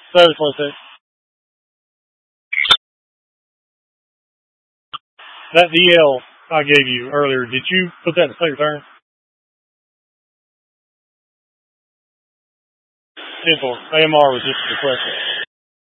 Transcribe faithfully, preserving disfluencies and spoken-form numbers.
Service one six. That D L I gave you earlier, did you put that in the second turn? Simple. A M R was just the question.